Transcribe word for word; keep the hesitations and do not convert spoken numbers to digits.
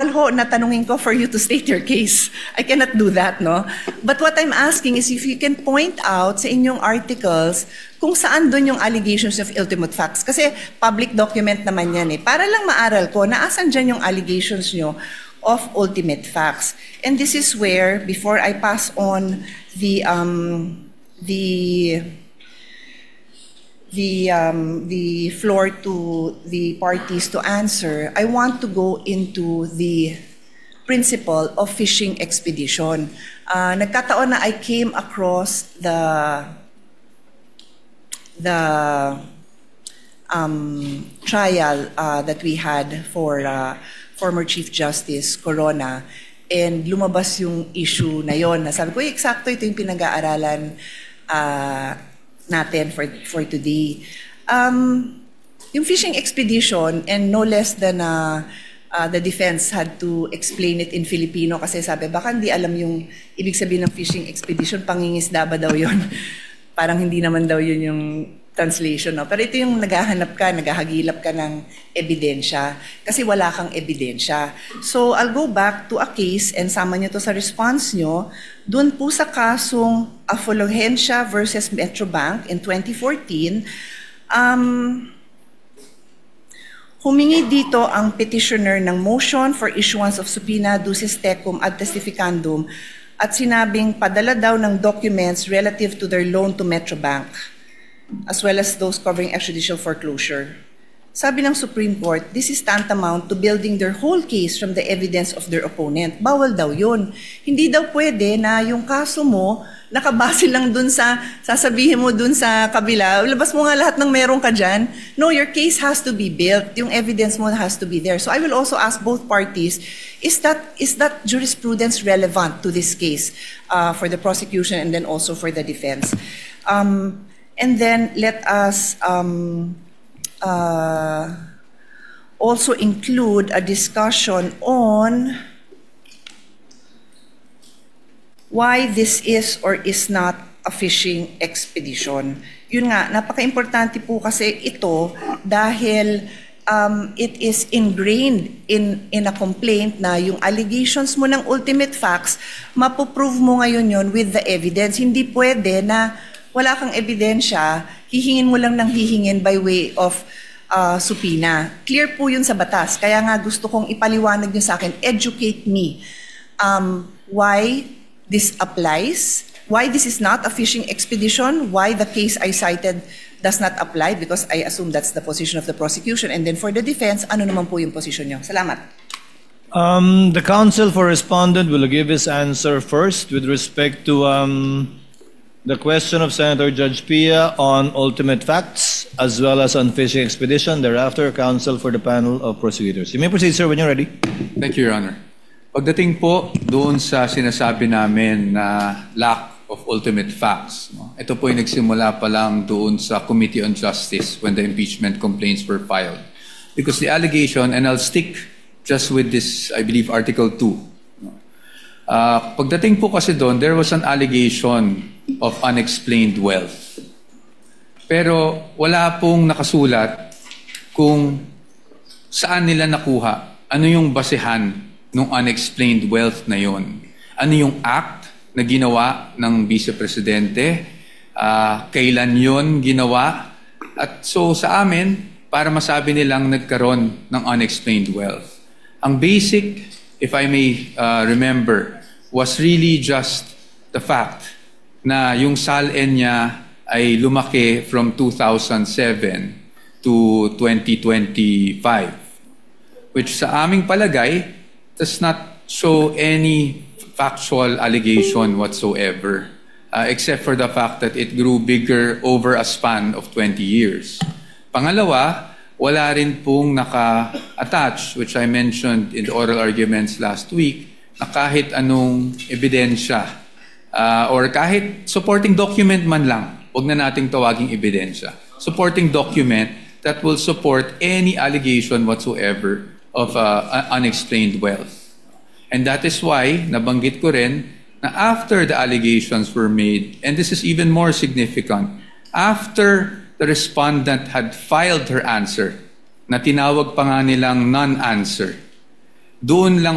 bawal ho na tanungin ko for you to state your case. I cannot do that, no? But what I'm asking is if you can point out sa inyong articles kung saan doon yung allegations of ultimate facts. Kasi public document naman yan eh. Para lang maaral ko, naasan dyan yung allegations nyo of ultimate facts. And this is where, before I pass on the, um, the, the, um, the floor to the parties to answer, I want to go into the principle of fishing expedition. Uh, nagkataon na I came across the the um, trial uh, that we had for uh, former Chief Justice Corona, and lumabas yung issue na yon. Nasabi ko, eksakto ito yung pinag-aaralan uh, natin for, for today. Um, yung fishing expedition, and no less than uh, uh, the defense had to explain it in Filipino kasi sabi, baka hindi alam yung ibig sabihin ng fishing expedition, pangingisda ba daw yun? Parang hindi naman daw yun yung translation. No? Pero ito yung naghahanap ka, naghahagilap ka ng ebidensya kasi wala kang ebidensya. So I'll go back to a case and sama niyo to sa response nyo. Doon po sa kasong Afluencia versus Metrobank in twenty fourteen, um, humingi dito ang petitioner ng motion for issuance of subpoena ducis tecum ad testificandum at sinabing padala daw ng documents relative to their loan to Metrobank, as well as those covering extrajudicial foreclosure. Sabi ng Supreme Court, this is tantamount to building their whole case from the evidence of their opponent. Bawal daw yun. Hindi daw pwede na yung kaso mo, nakabase lang dun sa, sasabihin mo dun sa kabila, labas mo nga lahat ng meron ka dyan. No, your case has to be built. Yung evidence mo has to be there. So I will also ask both parties, is that, is that jurisprudence relevant to this case uh, for the prosecution and then also for the defense? Um, And then let us um, uh, also include a discussion on why this is or is not a fishing expedition. Yun nga, napaka-importante po kasi ito dahil um, it is ingrained in, in a complaint na yung allegations mo ng ultimate facts, mapoprove mo ngayon yun with the evidence. Hindi pwede na wala kang ebidensya, hihingin mo lang ng hihingin by way of uh, subpoena. Clear po yun sa batas. Kaya nga gusto kong ipaliwanag nyo sa akin, educate me um, why this applies, why this is not a fishing expedition, why the case I cited does not apply, because I assume that's the position of the prosecution. And then for the defense, ano naman po yung position nyo? Salamat. Um, the counsel for respondent will give his answer first with respect to um, the question of Senator Judge Pia on ultimate facts as well as on fishing expedition. Thereafter, counsel for the panel of prosecutors. You may proceed, sir, when you're ready. Thank you, Your Honor. Pagdating po doon sa sinasabi namin na lack of ultimate facts, no? Ito po yung nagsimula pa lang doon sa Committee on Justice when the impeachment complaints were filed. Because the allegation, and I'll stick just with this, I believe, Article two. No? Uh, pagdating po kasi doon, there was an allegation of unexplained wealth. Pero wala pong nakasulat kung saan nila nakuha, ano yung basehan ng unexplained wealth na yon. Ano yung act na ginawa ng Vice Presidente, uh, kailan yon ginawa. At so sa amin, para masabi nilang nagkaroon ng unexplained wealth. Ang basic, if I may uh, remember, was really just the fact na yung S A L N niya ay lumaki from two thousand seven to twenty twenty-five, which sa aming palagay does not show any factual allegation whatsoever, uh, except for the fact that it grew bigger over a span of twenty years. Pangalawa, wala rin pong naka-attach, which I mentioned in the oral arguments last week, na kahit anong ebidensya Uh, or kahit supporting document man lang, huwag na nating tawaging ebidensya. Supporting document that will support any allegation whatsoever of uh, unexplained wealth. And that is why, nabanggit ko rin, na after the allegations were made, and this is even more significant, after the respondent had filed her answer, na tinawag pa nga nilang non-answer, doon lang